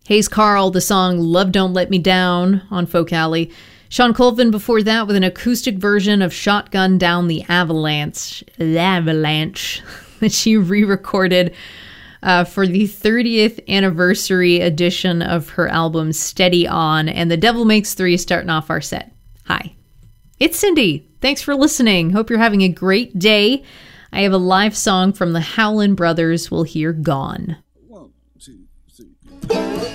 Hayes Carll, the song Love Don't Let Me Down on Folk Alley. Sean Colvin before that with an acoustic version of Shotgun Down the Avalanche that she re-recorded for the 30th anniversary edition of her album Steady On. And The Devil Makes Three starting off our set. Hi, it's Cindy. Thanks for listening. Hope you're having a great day. I have a live song from the Howlin' Brothers we'll hear Gone.